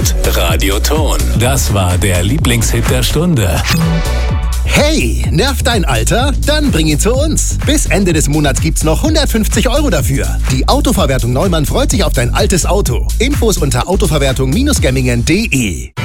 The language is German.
und Radioton. Das war der Lieblingshit der Stunde. Hey, nervt dein Alter? Dann bring ihn zu uns. Bis Ende des Monats gibt's noch 150 € dafür. Die Autoverwertung Neumann freut sich auf dein altes Auto. Infos unter autoverwertung-gemmingen.de.